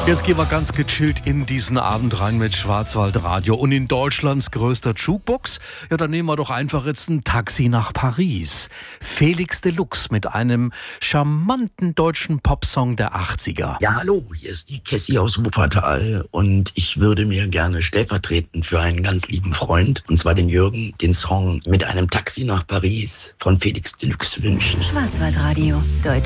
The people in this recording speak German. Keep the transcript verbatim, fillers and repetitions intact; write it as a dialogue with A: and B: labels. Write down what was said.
A: Jetzt gehen wir ganz gechillt in diesen Abend rein mit Schwarzwaldradio und in Deutschlands größter Jukebox. Ja, dann nehmen wir doch einfach jetzt ein Taxi nach Paris. Felix Deluxe mit einem charmanten deutschen Popsong der achtziger.
B: Ja, hallo, hier ist die Cassie aus Wuppertal und ich würde mir gerne stellvertretend für einen ganz lieben Freund, und zwar den Jürgen, den Song Mit einem Taxi nach Paris von Felix Deluxe wünschen.
C: Schwarzwaldradio, Deutsch.